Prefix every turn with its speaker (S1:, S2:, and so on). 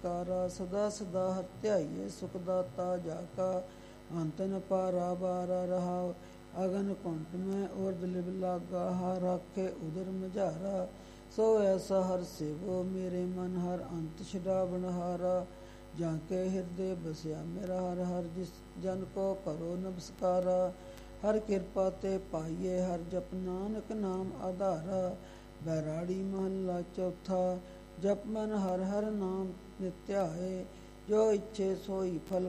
S1: ਸਤਕਾਰਾ। ਸਦਾ ਸਦਾ ਹਰਿ ਧਿਆਈਏ ਸੁਖ ਦਾਤਾ ਜਾ ਕਾ। ਅੰਤ ਨ ਪਾਰਾ ਬਾਰਾ ਰਹਾਉ। ਅਗਨ ਕੁੰਟ ਮੈਂ ਉਰਦ ਲਿਵ ਲਾਗਾ। ਹਰ ਰਾਖੇ ਉਦਰ ਮਝਾਰਾ। ਸੋ ਐਸਾ ਹਰ ਸੇਵੋ ਮੇਰੇ ਮਨ ਹਰ ਅੰਤ ਛਡਾਵਣ ਹਾਰਾ। ਜਾਂ ਕੇ ਹਿਰਦੇ ਬਸਿਆ ਮੇਰਾ ਹਰ ਹਰ ਜਿਸ ਜਨ ਕੋ ਕਰੋ ਨਮਸਕਾਰਾ। ਹਰ ਕਿਰਪਾ ਤੇ ਪਾਈਏ ਹਰ ਜਪ ਨਾਨਕ ਨਾਮ ਆਧਾਰਾ। ਬੈਰਾੜੀ ਮਹੱਲਾ ਚੌਥਾ। ਜਪ ਮਨ ਹਰ ਹਰ ਨਾਮ ਨਿਤ ਧਿਆਏ। ਜੋ ਇੱਛੇ ਸੋਈ ਫਲ